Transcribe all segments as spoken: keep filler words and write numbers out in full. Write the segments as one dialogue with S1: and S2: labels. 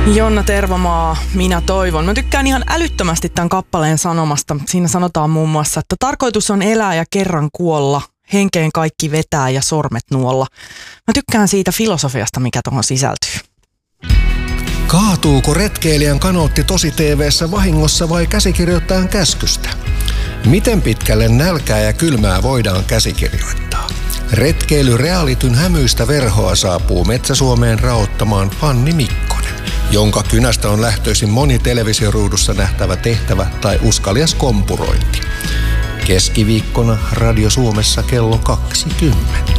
S1: Jonna Tervomaa, minä toivon. Mä tykkään ihan älyttömästi tämän kappaleen sanomasta. Siinä sanotaan muun muassa, että tarkoitus on elää ja kerran kuolla. Henkeen kaikki vetää ja sormet nuolla. Mä tykkään siitä filosofiasta, mikä tuohon sisältyy.
S2: Kaatuuko retkeilijän kanootti tosi T V:ssä vahingossa vai käsikirjoittajan käskystä? Miten pitkälle nälkää ja kylmää voidaan käsikirjoittaa? Retkeily realityn hämyistä verhoa saapuu Metsä-Suomeen raottamaan Fanni Mikkonen, jonka kynästä on lähtöisin moni televisioruudussa nähtävä tehtävä tai uskalias kompurointi. Keskiviikkona Radio Suomessa kello kaksikymmentä.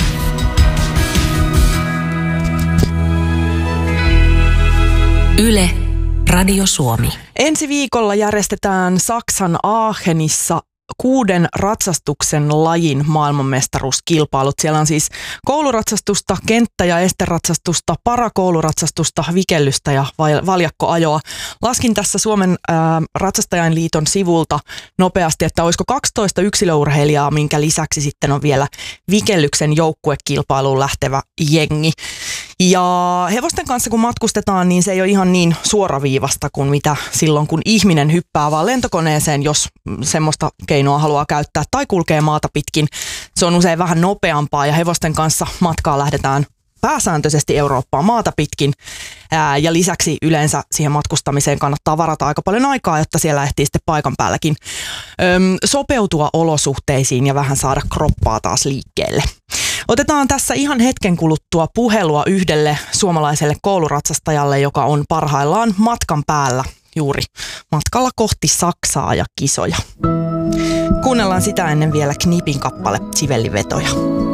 S3: Yle, Radio Suomi.
S1: Ensi viikolla järjestetään Saksan Aachenissa kuuden ratsastuksen lajin maailmanmestaruuskilpailut. Siellä on siis kouluratsastusta, kenttä- ja esteratsastusta, parakouluratsastusta, vikellystä ja valjakkoajoa. Laskin tässä Suomen ää, ratsastajainliiton sivulta nopeasti, että olisiko kaksitoista yksilöurheilijaa, minkä lisäksi sitten on vielä vikellyksen joukkuekilpailuun lähtevä jengi. Ja hevosten kanssa kun matkustetaan, niin se ei ole ihan niin suoraviivasta kuin mitä silloin, kun ihminen hyppää vaan lentokoneeseen, jos semmoista keinoa haluaa käyttää, tai kulkee maata pitkin. Se on usein vähän nopeampaa ja hevosten kanssa matkaa lähdetään pääsääntöisesti Eurooppaan maata pitkin. Ää, ja lisäksi yleensä siihen matkustamiseen kannattaa varata aika paljon aikaa, jotta siellä ehtii sitten paikan päälläkin öm, sopeutua olosuhteisiin ja vähän saada kroppaa taas liikkeelle. Otetaan tässä ihan hetken kuluttua puhelua yhdelle suomalaiselle kouluratsastajalle, joka on parhaillaan matkan päällä juuri matkalla kohti Saksaa ja kisoja. Kuunnellaan sitä ennen vielä Knipin kappale Sivellivetoja.